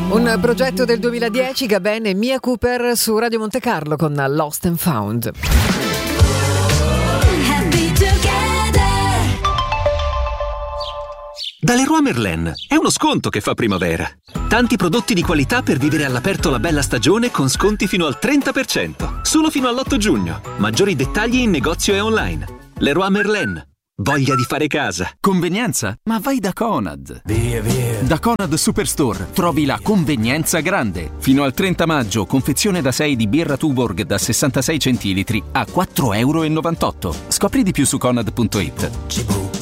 Un progetto del 2010, Gaben e Mia Cooper su Radio Monte Carlo con Lost and Found. Da Leroy Merlin è uno sconto che fa primavera. Tanti prodotti di qualità per vivere all'aperto la bella stagione con sconti fino al 30%, solo fino all'8 giugno. Maggiori dettagli in negozio e online. Leroy Merlin. Voglia di fare casa. Convenienza? Ma vai da Conad. Via. Da Conad Superstore trovi la convenienza grande. Fino al 30 maggio, confezione da 6 di birra Tuborg da 66 centilitri a €4,98. Scopri di più su Conad.it.